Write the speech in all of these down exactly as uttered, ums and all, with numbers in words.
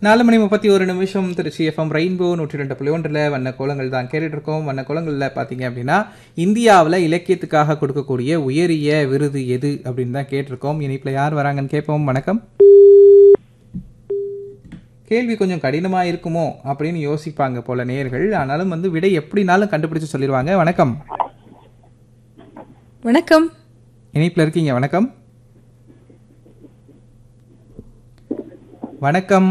நாலு மணி முப்பத்தி ஒரு நிமிஷம் திருச்சி எஃப்எம் ரெயின்போ நூற்றி ரெண்டு புள்ளி ஒன்றில் வண்ண கோலங்கள் தான் கேட்டுட்டு இருக்கோம். வண்ண கோலங்களில் பார்த்தீங்க அப்படின்னா இந்தியாவில் இலக்கியத்துக்காக கொடுக்கக்கூடிய உயரிய விருது எது அப்படின்னு தான் கேட்டிருக்கோம். இனிப்பில் யார் வராங்கன்னு கேட்போம். வணக்கம். கேள்வி கொஞ்சம் கடினமாக இருக்குமோ அப்படின்னு யோசிப்பாங்க போல நேயர்கள். ஆனாலும் வந்து விடை எப்படினாலும் கண்டுபிடிச்சு சொல்லிடுவாங்க. வணக்கம். வணக்கம். இனிப்பில் இருக்கீங்க. வணக்கம். வணக்கம்.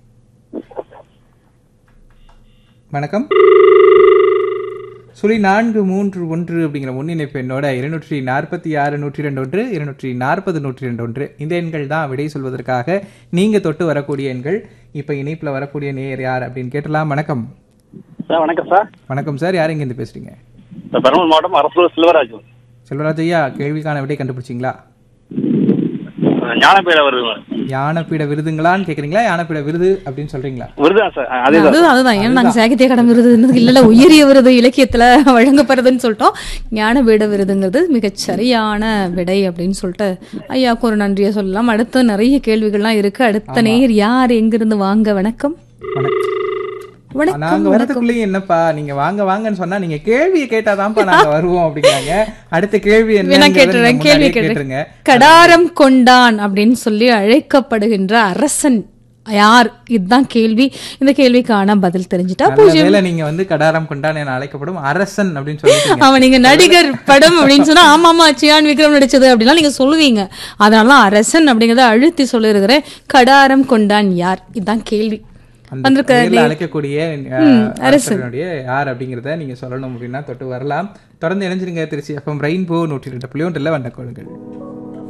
வணக்கம். சொல்லி நான்கு மூன்று ஒன்று அப்படிங்கிற முன்னிணைப்பு எண்ணோட இருநூற்றி நாற்பத்தி ஆறு நூற்றி ரெண்டு ஒன்று இருநூற்றி நாற்பது நூற்றி ரெண்டு ஒன்று இந்த எண்கள் தான் விடை சொல்வதற்காக நீங்க தொட்டு வரக்கூடிய எண்கள். இப்ப இணைப்புல வரக்கூடிய நேயர் யார் அப்படின்னு கேட்டலாம். வணக்கம் சார். வணக்கம் சார். வணக்கம் சார். யார் இங்க இருந்து பேசுறீங்க? பெரம்பலூர் மாவட்டம் அரசூர் செல்வராஜ். செல்வராஜ் ஐயா, கேள்விக்கான விடை கண்டுபிடிச்சிங்களா? ஞானபீட விருது. ஞானபீட விருதுங்களான்னு கேக்குறீங்களா? ஞானபீட விருது அப்படின்னு சொல்றீங்களா? விருதுதான் சார். அதுதான். ஏன்னா நாங்க சாகித்ய அகாடமி விருது இல்ல, உயரிய விருது இலக்கியத்துல வழங்கப்படுறதுன்னு சொல்லிட்டோம். ஞானபீட விருதுங்கிறது மிகச் சரியான விடை அப்படின்னு சொல்லிட்டு ஐயாவுக்கு ஒரு நன்றியை சொல்லலாம். அடுத்த நிறைய கேள்விகள்லாம் இருக்கு. அடுத்த நேயர் யார், எங்கிருந்து வாங்க? வணக்கம். நாங்க வரதுக்குள்ளேயே என்னப்பா நீங்க வாங்க வாங்கன்னு சொன்னா நீங்க கேள்வியை கேட்டாதான்ப்பா நாங்க வருவோம் அப்படிங்கிறாங்க. அடுத்த கேள்வி என்ன கேட்டுறேன்? கேள்வி கேட்டுருங்க. கடாரம் கொண்டான் அப்படின்னு சொல்லி அழைக்கப்படுகின்ற அரசன் யார்? இதுதான் கேள்வி. இந்த கேள்விக்கான பதில் தெரிஞ்சுட்டா பூஜ்யம். நீங்க வந்து கடாரம் கொண்டான் என அழைக்கப்படும் அரசன் அப்படின்னு சொல்லி அவன் நீங்க நடிகர் படம் அப்படின்னு சொன்னா ஆமாமா சியான் விக்ரம் நடிச்சது அப்படின்னா நீங்க சொல்லுவீங்க. அதனால அரசன் அப்படிங்கறத அழுத்தி சொல்லிருக்கிறேன். கடாரம் கொண்டான் யார்? இதுதான் கேள்வி. அழைக்கக்கூடிய அரசனுடைய யார் அப்படிங்கறத நீங்க சொல்லணும் அப்படின்னா தொட்டு வரலாம். தொடர்ந்து இணைஞ்சிருங்க. திருச்சி எஃப்எம் ரெயின்போ நூற்றி ரெண்டு புள்ளி ஒன்றில் வண்ண கோலங்கள்.